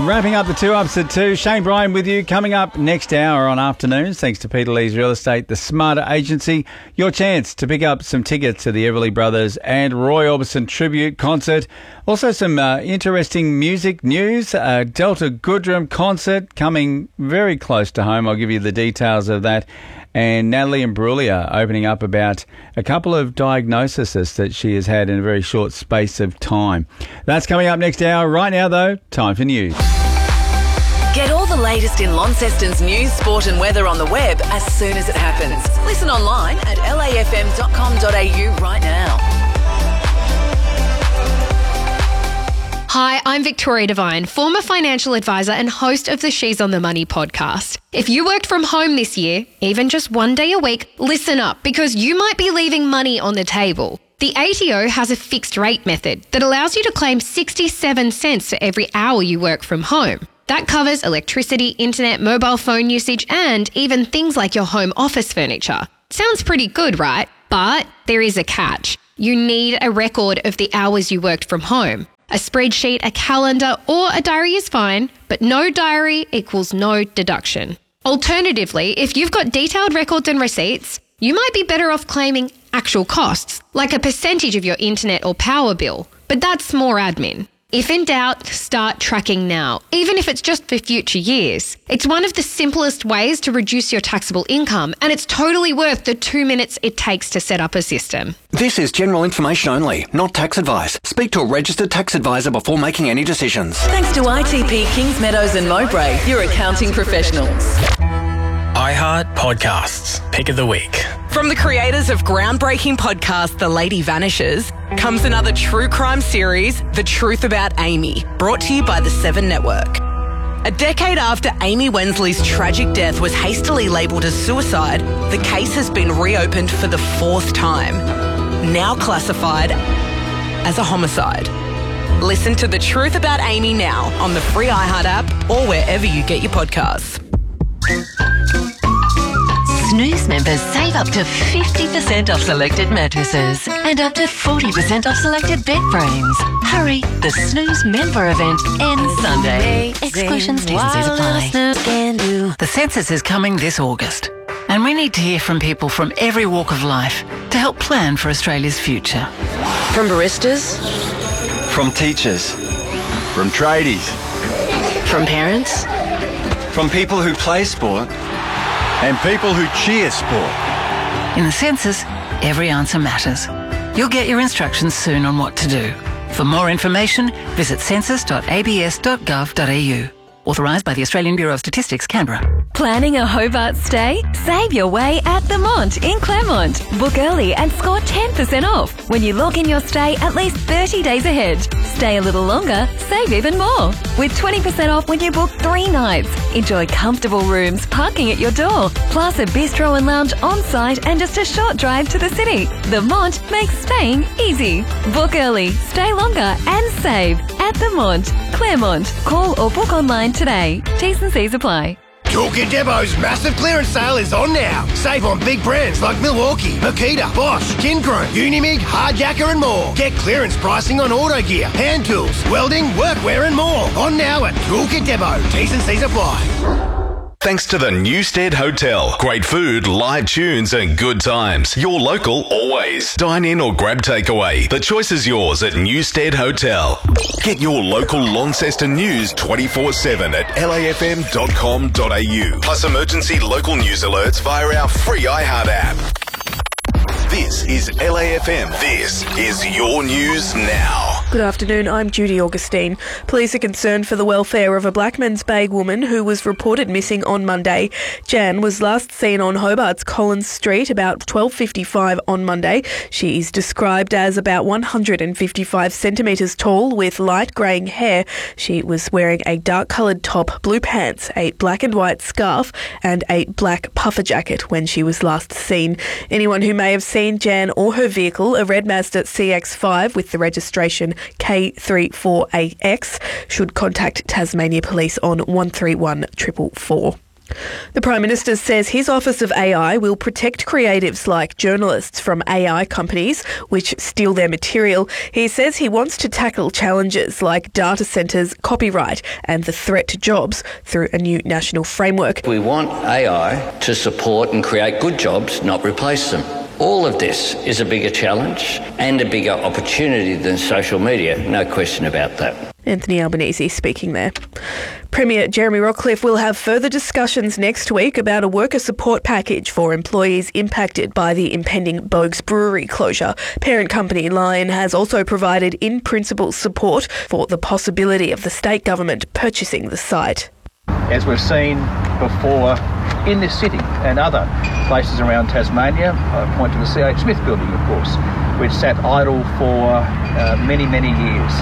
Wrapping up the 2-Ups at 2. Shane Bryan with you. Coming up next hour on Afternoons, thanks to Peter Lee's Real Estate, the Smarter Agency, your chance to pick up some tickets to the Everly Brothers and Roy Orbison tribute concert. Also some interesting music news. Delta Goodrem concert coming very close to home. I'll give you the details of that. And Natalie Imbruglia opening up about a couple of diagnoses that she has had in a very short space of time. That's coming up next hour. Right now, though, time for news. Get all the latest in Launceston's news, sport and weather on the web as soon as it happens. Listen online at lafm.com.au right now. Hi, I'm Victoria Devine, former financial advisor and host of the She's on the Money podcast. If you worked from home this year, even just one day a week, listen up because you might be leaving money on the table. The ATO has a fixed rate method that allows you to claim 67 cents for every hour you work from home. That covers electricity, internet, mobile phone usage, and even things like your home office furniture. Sounds pretty good, right? But there is a catch. You need a record of the hours you worked from home. A spreadsheet, a calendar, or a diary is fine, but no diary equals no deduction. Alternatively, if you've got detailed records and receipts, you might be better off claiming actual costs, like a percentage of your internet or power bill, but that's more admin. If in doubt, start tracking now, even if it's just for future years. It's one of the simplest ways to reduce your taxable income, and it's totally worth the 2 minutes it takes to set up a system. This is general information only, not tax advice. Speak to a registered tax advisor before making any decisions. Thanks to ITP Kings Meadows and Mowbray, your accounting professionals. iHeart Podcasts, Pick of the Week. From the creators of groundbreaking podcast The Lady Vanishes comes another true crime series, The Truth About Amy, brought to you by the Seven Network. A decade after Amy Wensley's tragic death was hastily labelled as suicide, the case has been reopened for the 4th time, now classified as a homicide. Listen to The Truth About Amy now on the free iHeart app or wherever you get your podcasts. Snooze members save up to 50% off selected mattresses and up to 40% off selected bed frames. Hurry, the Snooze member event ends Sunday. Exclusions, T's and C's apply. The census is coming this August, and we need to hear from people from every walk of life to help plan for Australia's future. From baristas, from teachers, from tradies, from parents, from people who play sport, and people who cheer sport. In the census, every answer matters. You'll get your instructions soon on what to do. For more information, visit census.abs.gov.au. Authorised by the Australian Bureau of Statistics, Canberra. Planning a Hobart stay? Save your way at The Mont in Claremont. Book early and score 10% off when you lock in your stay at least 30 days ahead. Stay a little longer, save even more. With 20% off when you book 3 nights. Enjoy comfortable rooms, parking at your door, plus a bistro and lounge on site and just a short drive to the city. The Mont makes staying easy. Book early, stay longer and save at The Mont, Claremont. Call or book online today. T's and C's apply. Toolkit Depot's massive clearance sale is on now. Save on big brands like Milwaukee, Makita, Bosch, Kincrone, Unimig, Hardjacker and more. Get clearance pricing on auto gear, hand tools, welding, workwear and more. On now at Toolkit Depot. T's and C's apply. Thanks to the Newstead Hotel. Great food, live tunes and good times. Your local always. Dine in or grab takeaway. The choice is yours at Newstead Hotel. Get your local Launceston news 24/7 at lafm.com.au. Plus emergency local news alerts via our free iHeart app. This is LAFM. This is your news now. Good afternoon, I'm Judy Augustine. Police are concerned for the welfare of a Blackmans Bay woman who was reported missing on Monday. Jan was last seen on Hobart's Collins Street about 12:55 on Monday. She is described as about 155 centimetres tall with light greying hair. She was wearing a dark-coloured top, blue pants, a black and white scarf and a black puffer jacket when she was last seen. Anyone who may have seen Jan or her vehicle, a red Mazda CX-5 with the registration K34AX, should contact Tasmania Police on 131 444. The Prime Minister says his Office of AI will protect creatives like journalists from AI companies which steal their material. He says he wants to tackle challenges like data centres, copyright and the threat to jobs through a new national framework. We want AI to support and create good jobs, not replace them. All of this is a bigger challenge and a bigger opportunity than social media, no question about that. Anthony Albanese speaking there. Premier Jeremy Rockcliffe will have further discussions next week about a worker support package for employees impacted by the impending Boag's Brewery closure. Parent company Lion has also provided in-principle support for the possibility of the state government purchasing the site. As we've seen before in this city and other places around Tasmania, I point to the C.H. Smith building, of course, which sat idle for many, many years.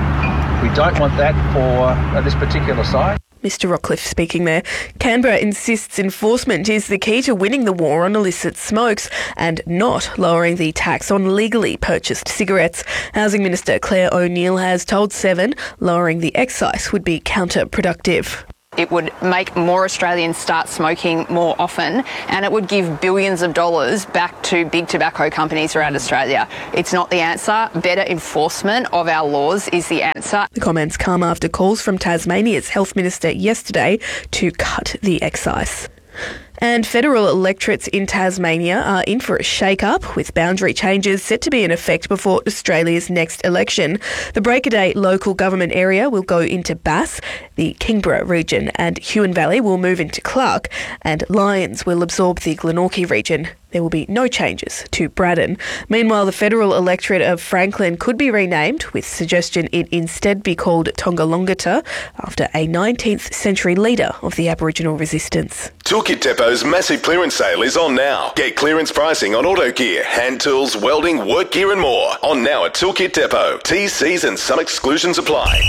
We don't want that for this particular site. Mr Rockcliffe speaking there. Canberra insists enforcement is the key to winning the war on illicit smokes and not lowering the tax on legally purchased cigarettes. Housing Minister Claire O'Neill has told Seven lowering the excise would be counterproductive. It would make more Australians start smoking more often, and it would give billions of dollars back to big tobacco companies throughout Australia. It's not the answer. Better enforcement of our laws is the answer. The comments come after calls from Tasmania's Health Minister yesterday to cut the excise. And federal electorates in Tasmania are in for a shake-up, with boundary changes set to be in effect before Australia's next election. The Breakaday local government area will go into Bass, the Kingborough region and Huon Valley will move into Clark, and Lyons will absorb the Glenorchy region. There will be no changes to Braddon. Meanwhile, the federal electorate of Franklin could be renamed, with suggestion it instead be called Tongalongata, after a 19th century leader of the Aboriginal resistance. Toolkit Depot's massive clearance sale is on now. Get clearance pricing on auto gear, hand tools, welding, work gear and more. On now at Toolkit Depot. T's, C's and some exclusions apply.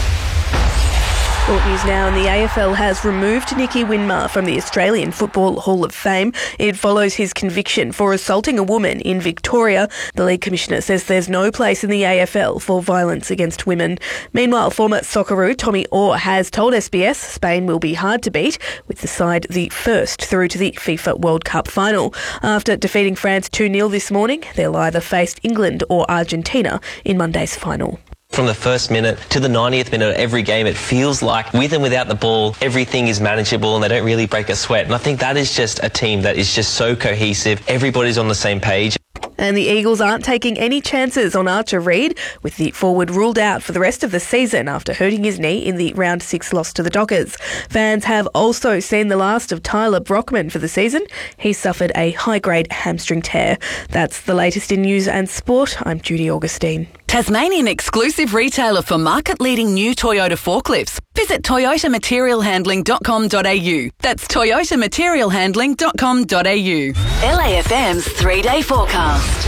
Sport news now, and the AFL has removed Nicky Winmar from the Australian Football Hall of Fame. It follows his conviction for assaulting a woman in Victoria. The league commissioner says there's no place in the AFL for violence against women. Meanwhile, former Socceroo Tommy Orr has told SBS Spain will be hard to beat, with the side the first through to the FIFA World Cup final. After defeating France 2-0 this morning, they'll either face England or Argentina in Monday's final. From the first minute to the 90th minute of every game, it feels like with and without the ball, everything is manageable and they don't really break a sweat. And I think that is just a team that is just so cohesive. Everybody's on the same page. And the Eagles aren't taking any chances on Archer Reid, with the forward ruled out for the rest of the season after hurting his knee in the round 6 loss to the Dockers. Fans have also seen the last of Tyler Brockman for the season. He suffered a high-grade hamstring tear. That's the latest in news and sport. I'm Judy Augustine. Tasmanian exclusive retailer for market-leading new Toyota forklifts. Visit toyotamaterialhandling.com.au. That's toyotamaterialhandling.com.au. LAFM's 3-day forecast.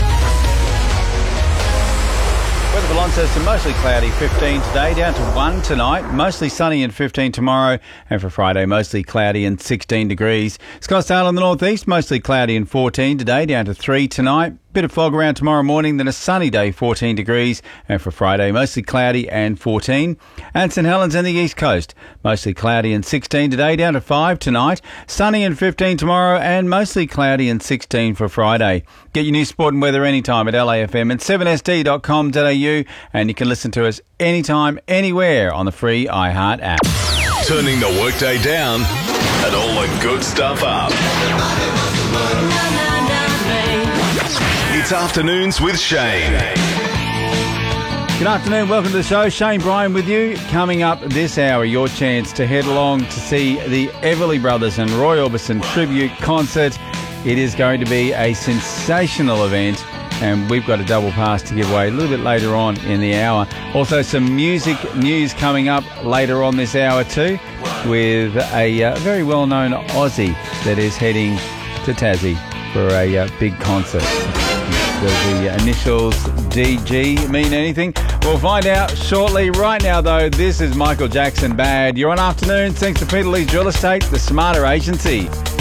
Weather for Launceston, mostly cloudy, 15 today, down to 1 tonight, mostly sunny and 15 tomorrow, and for Friday, mostly cloudy and 16 degrees. Scottsdale in the northeast, mostly cloudy and 14 today, down to 3 tonight. Bit of fog around tomorrow morning, then a sunny day, 14 degrees, and for Friday, mostly cloudy and 14. And St Helens and the East Coast, mostly cloudy and 16 today, down to 5 tonight. Sunny and 15 tomorrow, and mostly cloudy and 16 for Friday. Get your news, sport and weather anytime at LAFM and 7sd.com.au, and you can listen to us anytime, anywhere on the free iHeart app. Turning the workday down and all the good stuff up. It's Afternoons with Shane. Good afternoon, welcome to the show. Shane Bryan with you. Coming up this hour, your chance to head along to see the Everly Brothers and Roy Orbison tribute concert. It is going to be a sensational event, and we've got a double pass to give away a little bit later on in the hour. Also, some music news coming up later on this hour too, with a very well-known Aussie that is heading to Tassie for a big concert. Does the initials DG mean anything? We'll find out shortly. Right now, though, this is Michael Jackson Bad. You're on Afternoons, thanks to Peter Lee's Real Estate, the Smarter Agency.